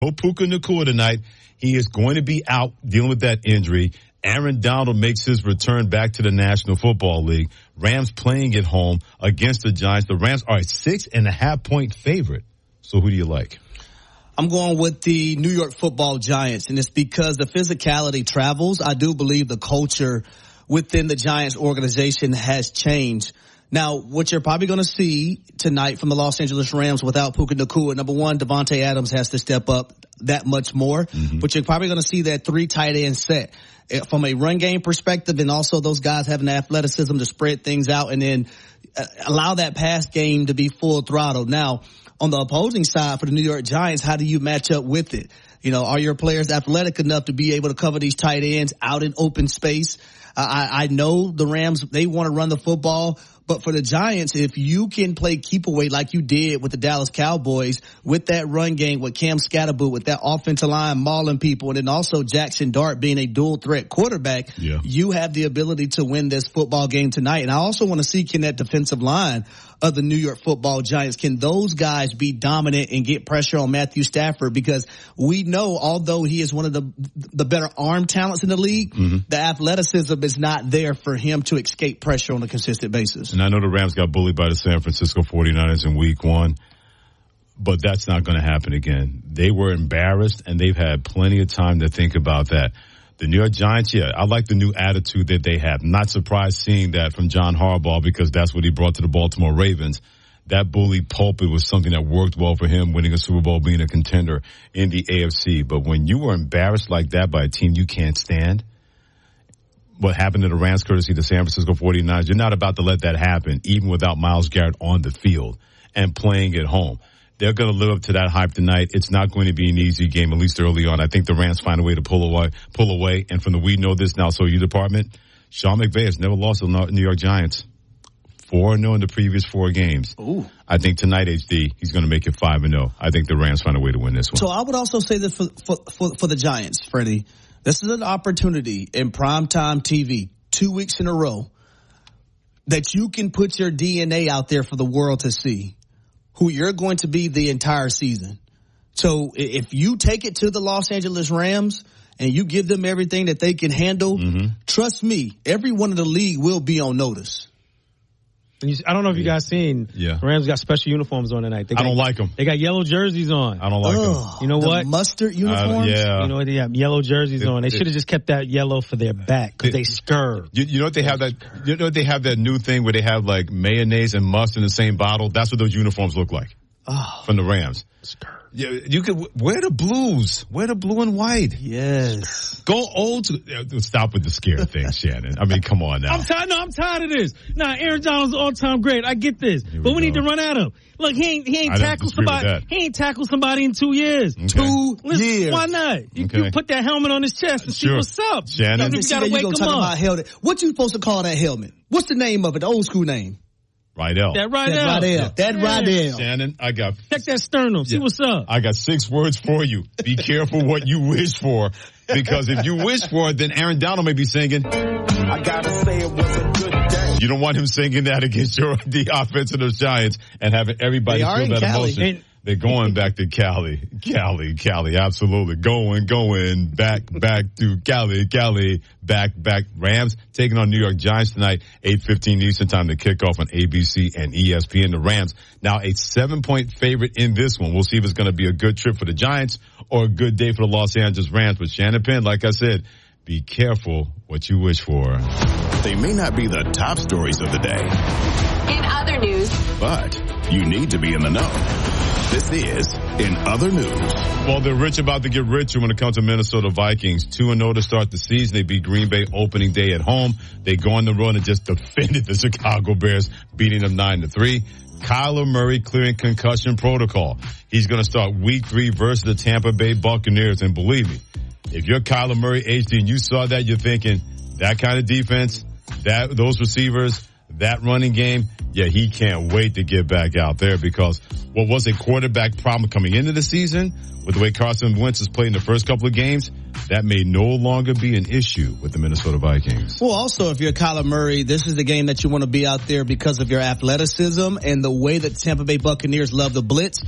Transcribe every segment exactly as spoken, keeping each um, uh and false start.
No Puka Nacua tonight. He is going to be out dealing with that injury. Aaron Donald makes his return back to the National Football League. Rams playing at home against the Giants. The Rams are a six and a half point favorite. So who do you like? I'm going with the New York Football Giants, and it's because the physicality travels. I do believe the culture within the Giants organization has changed. Now, what you're probably going to see tonight from the Los Angeles Rams without Puka Nacua, number one, Devontae Adams has to step up that much more. Mm-hmm. But you're probably going to see that three tight end set from a run game perspective, and also those guys having the athleticism to spread things out and then allow that pass game to be full throttle. Now, on the opposing side for the New York Giants, how do you match up with it? You know, are your players athletic enough to be able to cover these tight ends out in open space? Uh, I, I know the Rams, they want to run the football, but for the Giants, if you can play keep away like you did with the Dallas Cowboys, with that run game, with Cam Scatterboot, with that offensive line mauling people, and then also Jackson Dart being a dual threat quarterback, yeah. you have the ability to win this football game tonight. And I also want to see, can that defensive line of the New York Football Giants, can those guys be dominant and get pressure on Matthew Stafford? Because we know, although he is one of the the better arm talents in the league, mm-hmm. the athleticism is not there for him to escape pressure on a consistent basis. And I know the Rams got bullied by the San Francisco forty-niners in week one, but that's not going to happen again. They were embarrassed, and they've had plenty of time to think about that. The New York Giants, yeah, I like the new attitude that they have. Not surprised seeing that from John Harbaugh, because that's what he brought to the Baltimore Ravens. That bully pulpit was something that worked well for him, winning a Super Bowl, being a contender in the A F C. But when you were embarrassed like that by a team you can't stand, what happened to the Rams, courtesy the San Francisco forty-niners, you're not about to let that happen, even without Myles Garrett on the field and playing at home. They're going to live up to that hype tonight. It's not going to be an easy game, at least early on. I think the Rams find a way to pull away, pull away. And from the We Know This Now So You department, Sean McVay has never lost to the New York Giants. four and oh in the previous four games. Ooh. I think tonight, H D, he's going to make it five and oh. I think the Rams find a way to win this one. So I would also say this for, for, for, for the Giants, Freddie. This is an opportunity in primetime T V, two weeks in a row, that you can put your D N A out there for the world to see who you're going to be the entire season. So if you take it to the Los Angeles Rams and you give them everything that they can handle, mm-hmm. trust me, everyone in the league will be on notice. You, I don't know if you guys seen. Yeah. The Rams got special uniforms on tonight. They got, I don't like them. They got yellow jerseys on. I don't like Ugh, them. You know the what? Mustard uniforms? Uh, yeah. You know what? They have yellow jerseys it, on. They it, should have just kept that yellow for their back because they scurred. You, you know what they have that? You know what they have that new thing where they have like mayonnaise and mustard in the same bottle. That's what those uniforms look like oh. from the Rams. Scurred. Yeah, you could wear the blues, wear the blue and white. Yes. Go old. To, stop with the scare thing, Shannon. I mean, come on now. I'm tired. No, I'm tired of this. Nah, Aaron Donald's all-time great. I get this, Here but we, we need to run at him. Look, he ain't he ain't tackled somebody. He ain't tackled somebody in two years. Okay. Two Listen, years. Why not? You, Okay. you put that helmet on his chest and Sure. see what's up. Shannon. You, You gotta wake him talk up. about helmet. What you supposed to call that helmet? What's the name of it? The old school name. Rydell. That right That now. Rydell. That Yeah. Rydell. Shannon, I got. Check that sternum. See Yeah. what's up. I got six words for you. Be careful what you wish for, because if you wish for it, then Aaron Donald may be singing. I gotta say it was a good day. You don't want him singing that against your the offense of those Giants and having everybody They are feel in that Cali. emotion. And- They're going back to Cali, Cali, Cali. Absolutely, going, going back, back to Cali, Cali, back, back. Rams taking on New York Giants tonight, eight fifteen Eastern time to kick off on A B C and E S P N. The Rams now a seven-point favorite in this one. We'll see if it's going to be a good trip for the Giants or a good day for the Los Angeles Rams. But Shannon Penn, like I said, be careful what you wish for. They may not be the top stories of the day. In other news, But you need to be in the know. This is In Other News. Well, they're rich about to get richer when it comes to Minnesota Vikings. two and oh to start the season. They beat Green Bay opening day at home. They go on the road and just defended the Chicago Bears, beating them nine to three. Kyler Murray clearing concussion protocol. He's going to start week three versus the Tampa Bay Buccaneers. And believe me, if you're Kyler Murray, H D, and you saw that, you're thinking, that kind of defense, that those receivers, that running game, yeah, he can't wait to get back out there, because what was a quarterback problem coming into the season with the way Carson Wentz has played in the first couple of games, that may no longer be an issue with the Minnesota Vikings. Well, also, if you're Kyler Murray, this is the game that you want to be out there because of your athleticism and the way that the Tampa Bay Buccaneers love the blitz.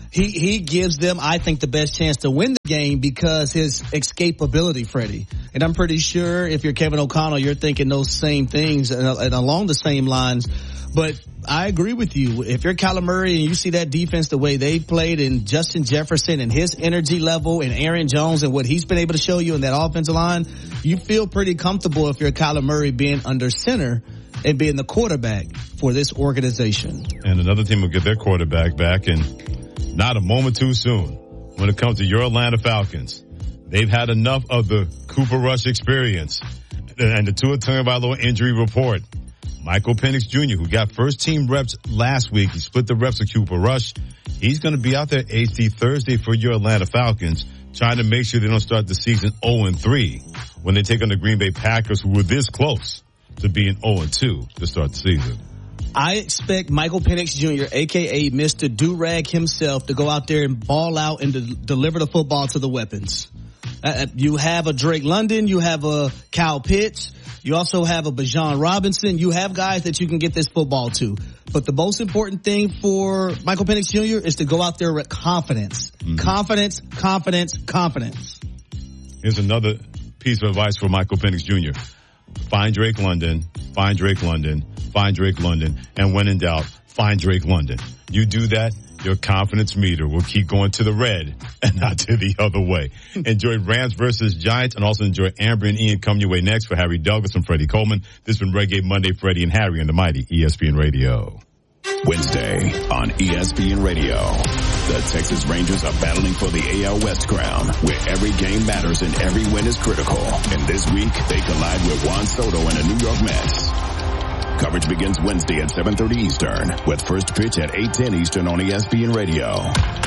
He he gives them, I think, the best chance to win the game because his escapability, Freddie. And I'm pretty sure if you're Kevin O'Connell, you're thinking those same things and, and along the same lines. But I agree with you. If you're Kyler Murray and you see that defense the way they played and Justin Jefferson and his energy level and Aaron Jones and what he's been able to show you in that offensive line, you feel pretty comfortable if you're Kyler Murray being under center and being the quarterback for this organization. And another team will get their quarterback back, and not a moment too soon when it comes to your Atlanta Falcons. They've had enough of the Cooper Rush experience and the Tua Tagovailoa injury report. Michael Penix Junior, who got first team reps last week, he split the reps with Cooper Rush. He's going to be out there H D Thursday for your Atlanta Falcons, trying to make sure they don't start the season oh and three when they take on the Green Bay Packers, who were this close to being oh and two to start the season. I expect Michael Penix Junior, a k a. Mister Do-Rag himself, to go out there and ball out and to deliver the football to the weapons. Uh, you have a Drake London. You have a Kyle Pitts. You also have a Bijan Robinson. You have guys that you can get this football to. But the most important thing for Michael Penix Junior is to go out there with confidence. Mm-hmm. Confidence, confidence, confidence. Here's another piece of advice for Michael Penix Junior Find Drake London, find Drake London, find Drake London, and when in doubt, find Drake London. You do that, your confidence meter will keep going to the red and not to the other way. Enjoy Rams versus Giants, and also enjoy Amber and Ian coming your way next for Harry Douglas and Freddie Coleman. This has been Reggae Monday, Freddie and Harry on the mighty E S P N Radio. Wednesday on E S P N Radio. The Texas Rangers are battling for the A L West crown, where every game matters and every win is critical. And this week, they collide with Juan Soto and the New York Mets. Coverage begins Wednesday at seven thirty Eastern, with first pitch at eight ten Eastern on E S P N Radio.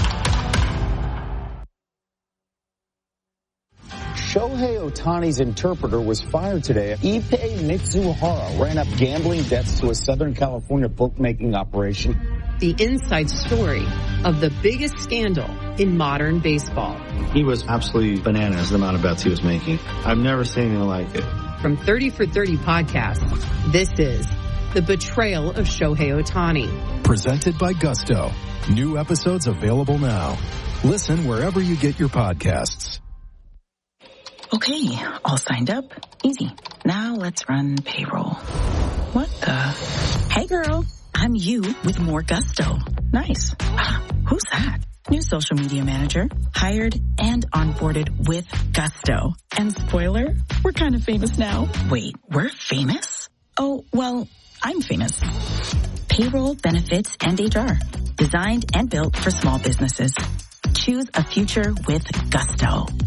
Shohei Ohtani's interpreter was fired today. Ippei Mitsuhara ran up gambling debts to a Southern California bookmaking operation. The inside story of the biggest scandal in modern baseball. He was absolutely bananas, the amount of bets he was making. I've never seen anything like it. From thirty for thirty podcast, this is The Betrayal of Shohei Ohtani. Presented by Gusto. New episodes available now. Listen wherever you get your podcasts. Okay, all signed up. Easy. Now let's run payroll. What the? Hey girl, I'm you with more Gusto. Nice. Who's that? New social media manager. Hired and onboarded with Gusto. And spoiler, we're kind of famous now. Wait, we're famous? Oh, well, I'm famous. Payroll, benefits, and H R. Designed and built for small businesses. Choose a future with Gusto.